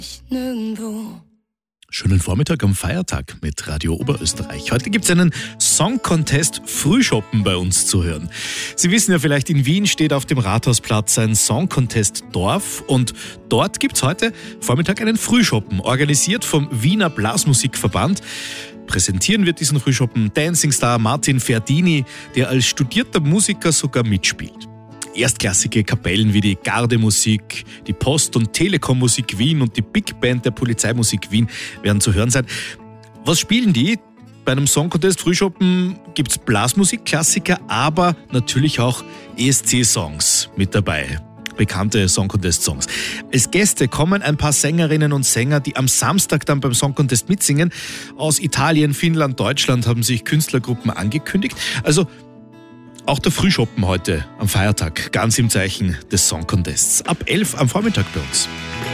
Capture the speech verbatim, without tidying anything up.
nirgendwo. Schönen Vormittag am Feiertag mit Radio Oberösterreich. Heute gibt es einen Song-Contest Frühschoppen bei uns zu hören. Sie wissen ja vielleicht, in Wien steht auf dem Rathausplatz ein Song-Contest Dorf und dort gibt es heute Vormittag einen Frühschoppen, organisiert vom Wiener Blasmusikverband. Präsentieren wird diesen Frühschoppen Dancing-Star Martin Ferdini, der als studierter Musiker sogar mitspielt. Erstklassige Kapellen wie die Gardemusik, die Post- und Telekom-Musik Wien und die Big Band der Polizeimusik Wien werden zu hören sein. Was spielen die? Bei einem Song-Contest Frühschoppen gibt es Blasmusik-Klassiker, aber natürlich auch E S C-Songs mit dabei. Bekannte Song-Contest-Songs. Als Gäste kommen ein paar Sängerinnen und Sänger, die am Samstag dann beim Song-Contest mitsingen. Aus Italien, Finnland, Deutschland haben sich Künstlergruppen angekündigt. Also auch der Frühschoppen heute am Feiertag, ganz im Zeichen des Song-Contests. Ab elf am Vormittag bei uns.